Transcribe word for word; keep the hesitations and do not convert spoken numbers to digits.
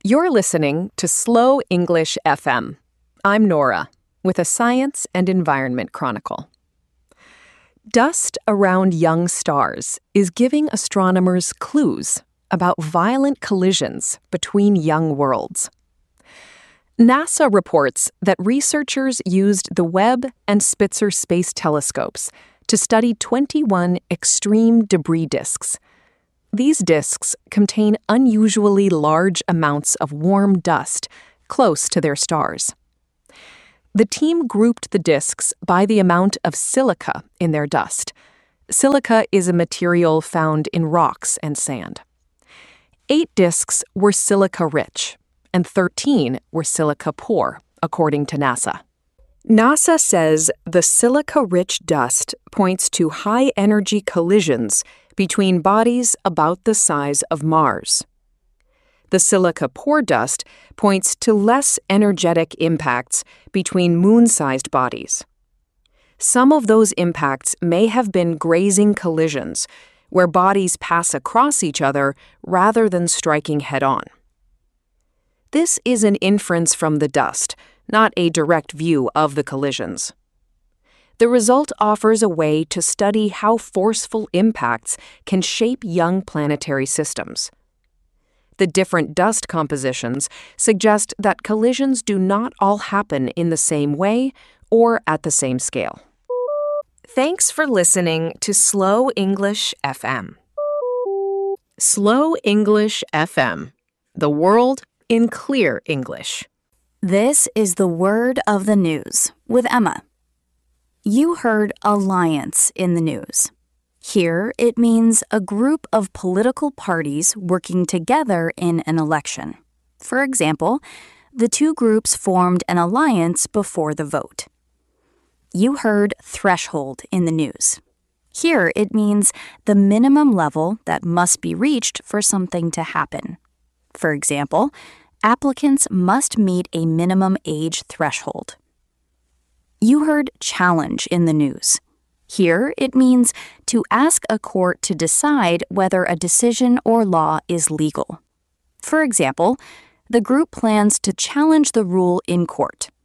You're listening to Slow English F M. I'm Nora, with a Science and Environment Chronicle. Dust around young stars is giving astronomers clues about violent collisions between young worlds. NASA reports that researchers used the Webb and Spitzer space telescopes to study twenty-one extreme debris disks. These disks contain unusually large amounts of warm dust close to their stars. The team grouped the disks by the amount of silica in their dust. Silica is a material found in rocks and sand. Eight disks were silica-rich, and thirteen were silica-poor, according to NASA. NASA says the silica-rich dust points to high-energy collisions between bodies about the size of Mars. The silica-poor dust points to less energetic impacts between moon-sized bodies. Some of those impacts may have been grazing collisions, where bodies pass across each other rather than striking head-on. This is an inference from the dust, not a direct view of the collisions. The result offers a way to study how forceful impacts can shape young planetary systems. The different dust compositions suggest that collisions do not all happen in the same way or at the same scale. Thanks for listening to Slow English F M. Slow English F M. The world in clear English. This is the word of the news with Emma. You heard alliance in the news. Here, it means a group of political parties working together in an election. For example, the two groups formed an alliance before the vote. You heard threshold in the news. Here, it means the minimum level that must be reached for something to happen. For example, applicants must meet a minimum age threshold. You heard challenge in the news. Here, it means to ask a court to decide whether a decision or law is legal. For example, the group plans to challenge the rule in court.